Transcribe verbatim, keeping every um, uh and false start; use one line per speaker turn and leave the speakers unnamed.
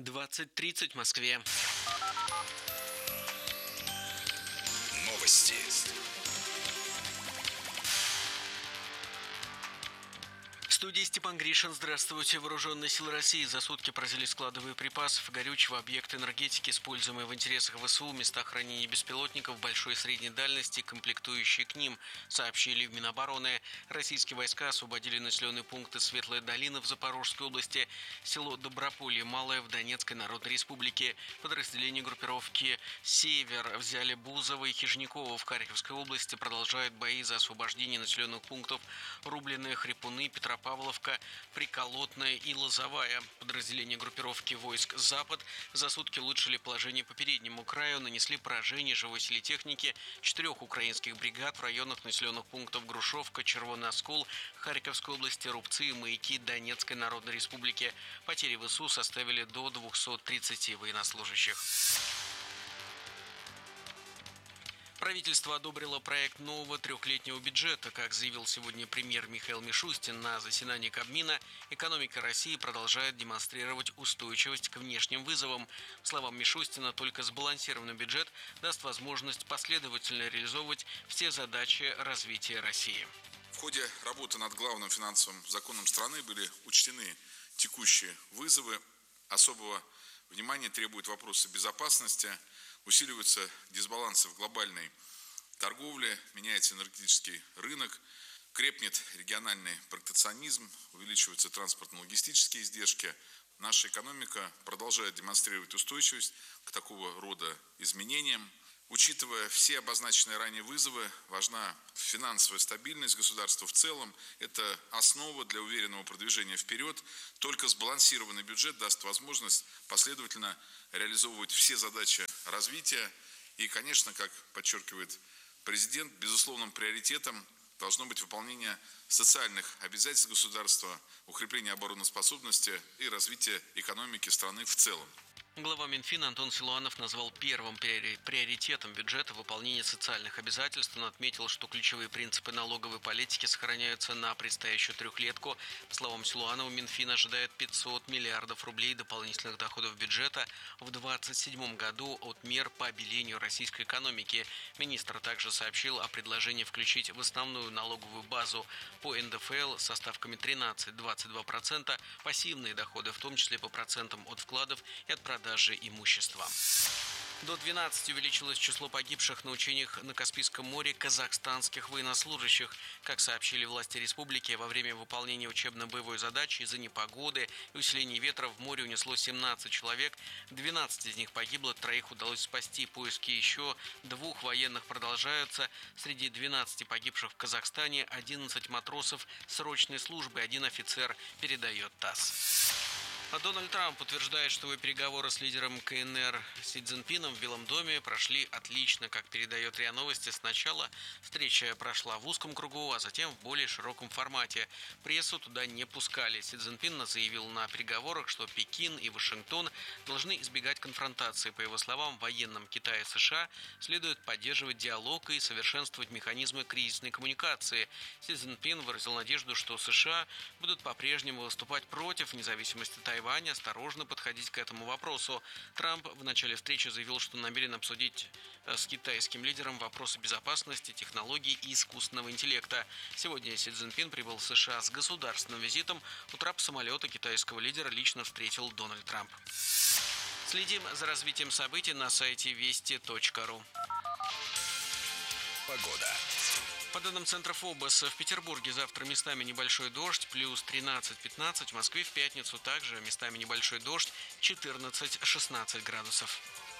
двадцать тридцать в Москве.
Новости.
В студии Степан Гришин. Здравствуйте. Вооруженные силы России за сутки поразили склады боеприпасов и горючего, объекты энергетики, используемые в интересах ВСУ, места хранения беспилотников большой и средней дальности, комплектующие к ним, сообщили в Минобороны. Российские войска освободили населенные пункты Светлая Долина в Запорожской области, село Доброполье Малое в Донецкой Народной Республике. Подразделения группировки «Север» взяли Бузово и Хижниково в Харьковской области. Продолжают бои за освобождение населенных пунктов Рубленые, Хрипуны, Петропавловка, Приколотная и Лозовая. Подразделения группировки войск «Запад» за сутки улучшили положение по переднему краю, нанесли поражение живой силе техники четырех украинских бригад в районах населенных пунктов Грушевка, Червоный Оскол, Харьковской области, Рубцы и Маяки Донецкой Народной Республики. Потери ВСУ составили до двухсот тридцати военнослужащих. Правительство одобрило проект нового трехлетнего бюджета. Как заявил сегодня премьер Михаил Мишустин на заседании Кабмина, экономика России продолжает демонстрировать устойчивость к внешним вызовам. По словам Мишустина, только сбалансированный бюджет даст возможность последовательно реализовывать все задачи развития России.
В ходе работы над главным финансовым законом страны были учтены текущие вызовы. Особого внимания требуют вопросы безопасности. Усиливаются дисбалансы в глобальной торговле, меняется энергетический рынок, крепнет региональный протекционизм, увеличиваются транспортно-логистические издержки. Наша экономика продолжает демонстрировать устойчивость к такого рода изменениям. Учитывая все обозначенные ранее вызовы, важна финансовая стабильность государства в целом. Это основа для уверенного продвижения вперед. Только сбалансированный бюджет даст возможность последовательно реализовывать все задачи развития. И, конечно, как подчеркивает президент, безусловным приоритетом должно быть выполнение социальных обязательств государства, укрепление обороноспособности и развитие экономики страны в целом.
Глава Минфина Антон Силуанов назвал первым приоритетом бюджета выполнение социальных обязательств. Он отметил, что ключевые принципы налоговой политики сохраняются на предстоящую трехлетку. По словам Силуанова, Минфин ожидает пятьсот миллиардов рублей дополнительных доходов бюджета в две тысячи двадцать седьмом году от мер по обелению российской экономики. Министр также сообщил о предложении включить в основную налоговую базу по эн дэ эф эл со ставками тринадцать - двадцать два процента пассивные доходы, в том числе по процентам от вкладов и от продаж даже имущества. До двенадцати увеличилось число погибших на учениях на Каспийском море казахстанских военнослужащих. Как сообщили власти республики, во время выполнения учебно-боевой задачи из-за непогоды и усиления ветра в море унесло семнадцать человек. двенадцать из них погибло, троих удалось спасти. Поиски еще двух военных продолжаются. Среди двенадцати погибших в Казахстане одиннадцать матросов срочной службы, один офицер, передает ТАСС. А Дональд Трамп утверждает, что его переговоры с лидером ка эн эр Си Цзиньпином в Белом доме прошли отлично. Как передает РИА Новости, сначала встреча прошла в узком кругу, а затем в более широком формате. Прессу туда не пускали. Си Цзиньпин заявил на переговорах, что Пекин и Вашингтон должны избегать конфронтации. По его словам, военным Китая и США следует поддерживать диалог и совершенствовать механизмы кризисной коммуникации. Си Цзиньпин выразил надежду, что США будут по-прежнему выступать против независимости Тайваня, осторожно подходить к этому вопросу. Трамп в начале встречи заявил, что намерен обсудить с китайским лидером вопросы безопасности, технологий и искусственного интеллекта. Сегодня Си Цзиньпин прибыл в США с государственным визитом. У трапа самолета китайского лидера лично встретил Дональд Трамп. Следим за развитием событий на сайте вести точка ру.
Погода.
По данным Центра ФОБОС, в Петербурге завтра местами небольшой дождь, плюс тринадцать - пятнадцать, в Москве в пятницу также местами небольшой дождь, четырнадцать - шестнадцать градусов.